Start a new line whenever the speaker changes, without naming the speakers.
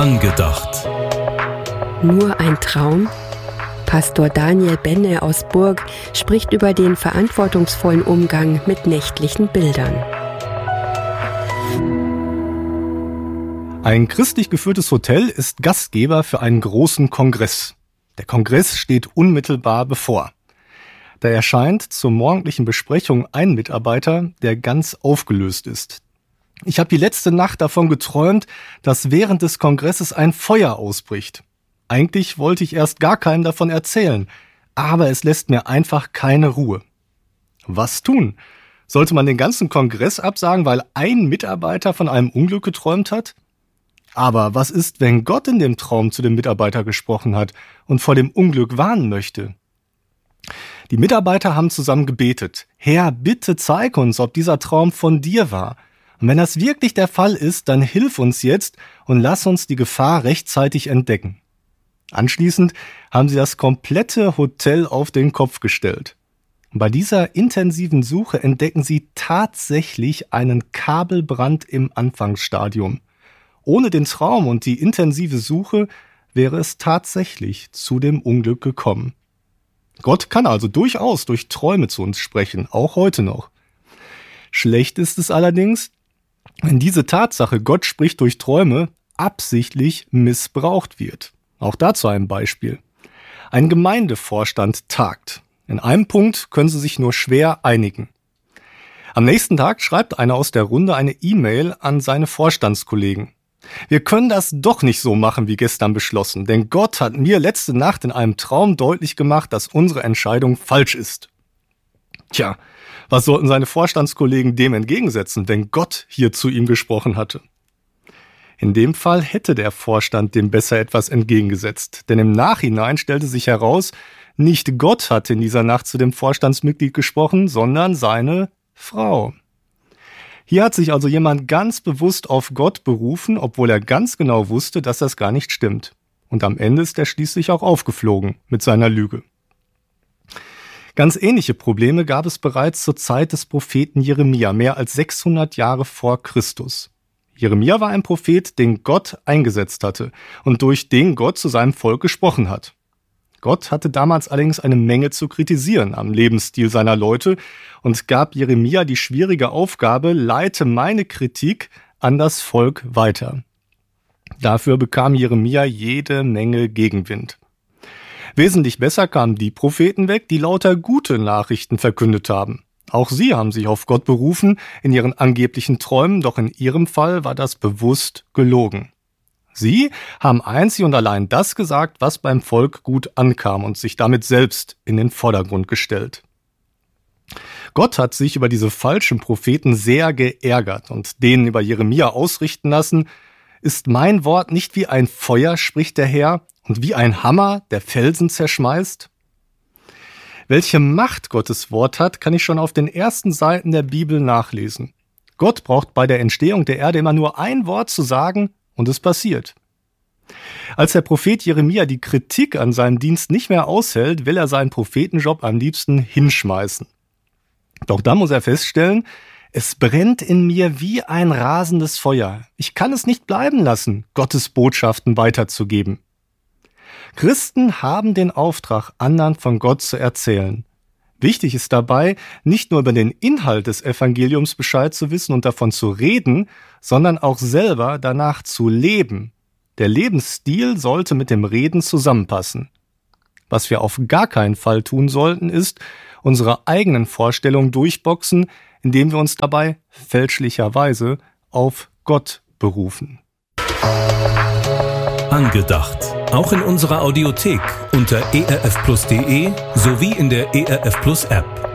Angedacht.
Nur ein Traum? Pastor Daniel Benne aus Burg spricht über den verantwortungsvollen Umgang mit nächtlichen Bildern.
Ein christlich geführtes Hotel ist Gastgeber für einen großen Kongress. Der Kongress steht unmittelbar bevor. Da erscheint zur morgendlichen Besprechung ein Mitarbeiter, der ganz aufgelöst ist. Ich habe die letzte Nacht davon geträumt, dass während des Kongresses ein Feuer ausbricht. Eigentlich wollte ich erst gar keinem davon erzählen, aber es lässt mir einfach keine Ruhe. Was tun? Sollte man den ganzen Kongress absagen, weil ein Mitarbeiter von einem Unglück geträumt hat? Aber was ist, wenn Gott in dem Traum zu dem Mitarbeiter gesprochen hat und vor dem Unglück warnen möchte? Die Mitarbeiter haben zusammen gebetet: Herr, bitte zeig uns, ob dieser Traum von dir war. Und wenn das wirklich der Fall ist, dann hilf uns jetzt und lass uns die Gefahr rechtzeitig entdecken. Anschließend haben sie das komplette Hotel auf den Kopf gestellt. Und bei dieser intensiven Suche entdecken sie tatsächlich einen Kabelbrand im Anfangsstadium. Ohne den Traum und die intensive Suche wäre es tatsächlich zu dem Unglück gekommen. Gott kann also durchaus durch Träume zu uns sprechen, auch heute noch. Schlecht ist es allerdings, wenn diese Tatsache, Gott spricht durch Träume, absichtlich missbraucht wird. Auch dazu ein Beispiel. Ein Gemeindevorstand tagt. In einem Punkt können sie sich nur schwer einigen. Am nächsten Tag schreibt einer aus der Runde eine E-Mail an seine Vorstandskollegen. Wir können das doch nicht so machen wie gestern beschlossen, denn Gott hat mir letzte Nacht in einem Traum deutlich gemacht, dass unsere Entscheidung falsch ist. Tja, was sollten seine Vorstandskollegen dem entgegensetzen, wenn Gott hier zu ihm gesprochen hatte? In dem Fall hätte der Vorstand dem besser etwas entgegengesetzt, denn im Nachhinein stellte sich heraus, nicht Gott hatte in dieser Nacht zu dem Vorstandsmitglied gesprochen, sondern seine Frau. Hier hat sich also jemand ganz bewusst auf Gott berufen, obwohl er ganz genau wusste, dass das gar nicht stimmt. Und am Ende ist er schließlich auch aufgeflogen mit seiner Lüge. Ganz ähnliche Probleme gab es bereits zur Zeit des Propheten Jeremia, mehr als 600 Jahre vor Christus. Jeremia war ein Prophet, den Gott eingesetzt hatte und durch den Gott zu seinem Volk gesprochen hat. Gott hatte damals allerdings eine Menge zu kritisieren am Lebensstil seiner Leute und gab Jeremia die schwierige Aufgabe: leite meine Kritik an das Volk weiter. Dafür bekam Jeremia jede Menge Gegenwind. Wesentlich besser kamen die Propheten weg, die lauter gute Nachrichten verkündet haben. Auch sie haben sich auf Gott berufen in ihren angeblichen Träumen, doch in ihrem Fall war das bewusst gelogen. Sie haben einzig und allein das gesagt, was beim Volk gut ankam und sich damit selbst in den Vordergrund gestellt. Gott hat sich über diese falschen Propheten sehr geärgert und denen über Jeremia ausrichten lassen: Ist mein Wort nicht wie ein Feuer, spricht der Herr, und wie ein Hammer, der Felsen zerschmeißt? Welche Macht Gottes Wort hat, kann ich schon auf den ersten Seiten der Bibel nachlesen. Gott braucht bei der Entstehung der Erde immer nur ein Wort zu sagen und es passiert. Als der Prophet Jeremia die Kritik an seinem Dienst nicht mehr aushält, will er seinen Prophetenjob am liebsten hinschmeißen. Doch dann muss er feststellen: Es brennt in mir wie ein rasendes Feuer. Ich kann es nicht bleiben lassen, Gottes Botschaften weiterzugeben. Christen haben den Auftrag, anderen von Gott zu erzählen. Wichtig ist dabei, nicht nur über den Inhalt des Evangeliums Bescheid zu wissen und davon zu reden, sondern auch selber danach zu leben. Der Lebensstil sollte mit dem Reden zusammenpassen. Was wir auf gar keinen Fall tun sollten, ist unsere eigenen Vorstellungen durchboxen, indem wir uns dabei fälschlicherweise auf Gott berufen.
Angedacht. Auch in unserer Audiothek unter erfplus.de sowie in der ERF Plus App.